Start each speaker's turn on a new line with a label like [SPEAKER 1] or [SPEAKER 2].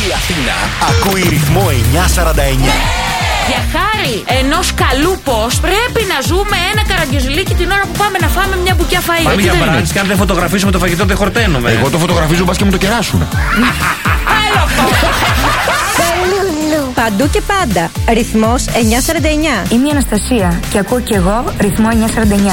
[SPEAKER 1] η Αθήνα ακούει ρυθμό 949.
[SPEAKER 2] Για χάρη ενός καλού post πρέπει να ζούμε ένα καραγκιόζηλίκι την ώρα που πάμε να φάμε μια μπουκιά φαΐ.
[SPEAKER 3] Πάμε για μπραντς και αν δεν φωτογραφίσουμε το φαγητό δεν χορταίνουμε.
[SPEAKER 1] Εγώ το φωτογραφίζω, μπας και μου το κεράσουν.
[SPEAKER 2] Άλλο αυτό.
[SPEAKER 4] Παντού και πάντα. Ρυθμός 949.
[SPEAKER 5] Είμαι η Αναστασία και ακούω κι εγώ ρυθμό 949.